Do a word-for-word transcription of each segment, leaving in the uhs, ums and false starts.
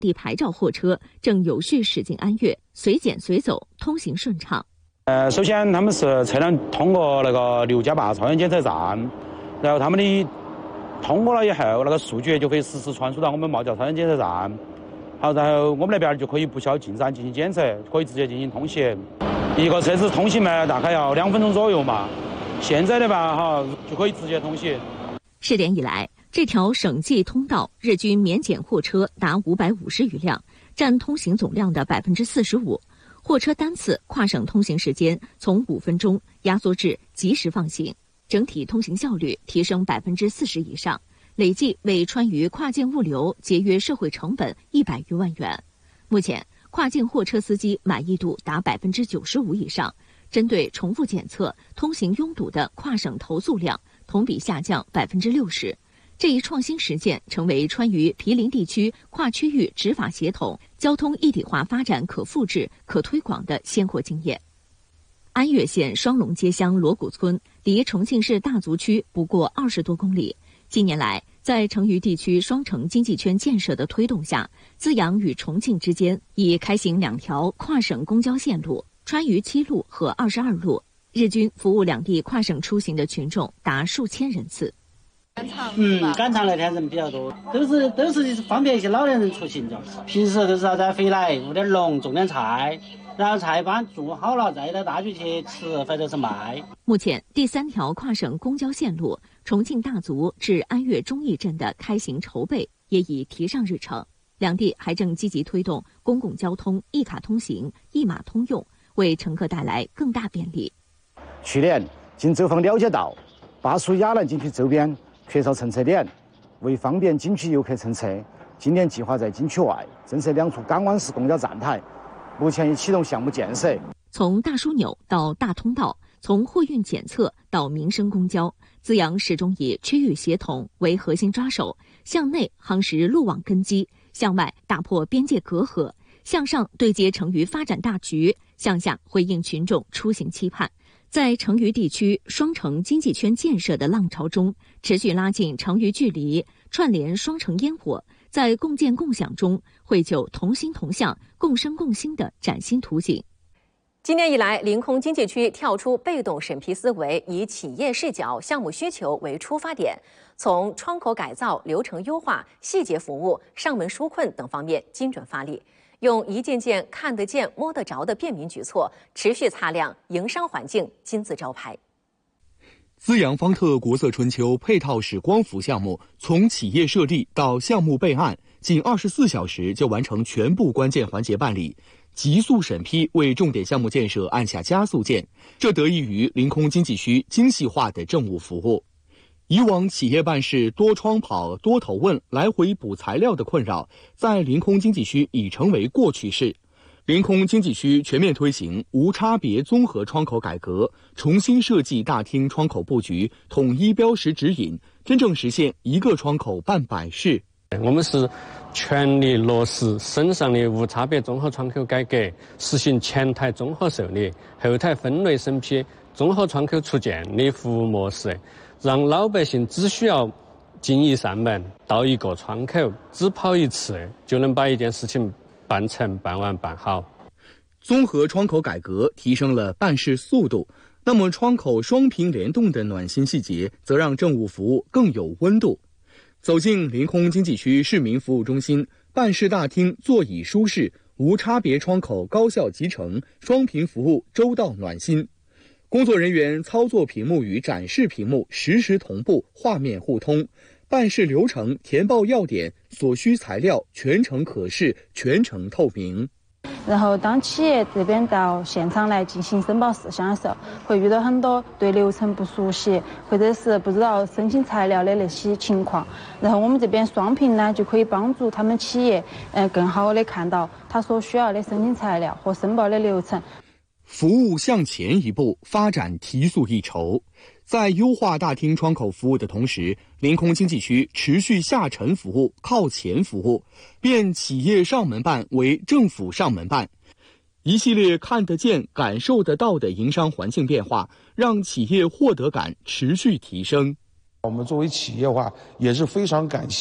地牌照货车正有序驶进安岳，随检随走，通行顺畅。 呃，首先他们是车辆通过那个刘家坝超声检测站，然后他们的通过了以后，那个数据就会实时传输到我们茂桥超声检测站。好，然后我们那边就可以不需要进站进行检测，可以直接进行通行。一个车子通行嘛，大概要两分钟左右嘛。现在的吧，哈，就可以直接通行。 试点以来，这条省际通道日均免检货车达五百五十余辆，占通行总量的百分之四十五。货车单次跨省通行时间从五分钟压缩至及时放行，整体通行效率提升百分之四十以上，累计为川渝跨境物流节约社会成本一百余万元。目前，跨境货车司机满意度达百分之九十五以上。针对重复检测、通行拥堵的跨省投诉量同比下降百分之六十。这一创新实践成为川渝毗邻地区跨区域执法协同、交通一体化发展可复制、可推广的鲜活经验。安岳县双龙街乡锣鼓村离重庆市大足区不过二十多公里。近年来，在成渝地区双城经济圈建设的推动下，资阳与重庆之间已开行两条跨省公交线路。川渝七路和二十二路，日均服务两地跨省出行的群众达数千人次。 嗯，赶场那天人比较多，都是都是方便一些老年人出行的。平时都是要再回来务点龙，种点菜，然后菜一般做好了再到大局去吃或者是卖。 目前，第三条跨省公交线路重庆大足至安岳中义镇的开行筹备也已提上日程，两地还正积极推动公共交通一卡通行、一码通用，为乘客带来更大便利。 去年经走访了解到，巴蜀雅南景区周边缺少乘车点，为方便景区游客乘车，今年计划在景区外增设两处港湾式公交站台，目前已启动项目建设。 从大枢纽到大通道，从货运检测到民生公交，资阳始终以区域协同为核心抓手，向内夯实路网根基，向外打破边界隔阂，向上对接成渝发展大局，向下回应群众出行期盼。在成渝地区双城经济圈建设的浪潮中，持续拉近成渝距离，串联双城烟火，在共建共享中绘就同心同向、共生共兴的崭新图景。 今年以来，临空经济区跳出被动审批思维，以企业视角、项目需求为出发点，从窗口改造、流程优化、细节服务、上门纾困等方面精准发力，用一件件看得见、摸得着的便民举措，持续擦亮营商环境金字招牌。 资阳方特国色春秋配套式光伏项目，从企业设立到项目备案，仅二十四小时就完成全部关键环节办理。急速审批为重点项目建设按下加速键，这得益于临空经济区精细化的政务服务。以往企业办事多窗跑、多头问、来回补材料的困扰，在临空经济区已成为过去式。临空经济区全面推行无差别综合窗口改革，重新设计大厅窗口布局，统一标识指引，真正实现一个窗口办百事。 我们是全力落实省上的无差别综合窗口改革，实行前台综合受理、后台分类审批、综合窗口出件的服务模式，让老百姓只需要进一扇门到一个窗口，只跑一次就能把一件事情办成、办完、办好。 综合窗口改革提升了办事速度，那么窗口双屏联动的暖心细节，则让政务服务更有温度。走进临空经济区市民服务中心，办事大厅座椅舒适，无差别窗口高效集成，双屏服务周到暖心。工作人员操作屏幕与展示屏幕实时同步，画面互通，办事流程填报要点，所需材料全程可视，全程透明。 然后当企业这边到现场来进行申报事项的时候，会遇到很多对流程不熟悉，或者是不知道申请材料的那些情况。然后我们这边双屏呢，就可以帮助他们企业呃更好的看到他所需要的申请材料和申报的流程。 服务向前一步，发展提速一筹。在优化大厅窗口服务的同时，临空经济区持续下沉服务、靠前服务，变企业上门办为政府上门办。一系列看得见、感受得到的营商环境变化，让企业获得感持续提升。 我们作为企业的话，也是非常感谢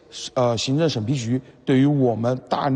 呃行政审批局对于我们大